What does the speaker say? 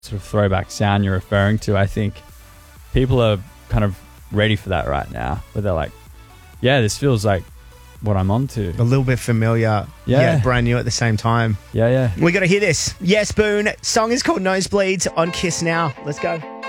sort of throwback sound you're referring to, I think people are kind of ready for that right now, where they're like, yeah, this feels like what I'm onto. A little bit familiar, Yeah. brand new at the same time. Yeah. We got to hear this. Yes, Boone. Song is called Nosebleeds on Kiss Now. Let's go.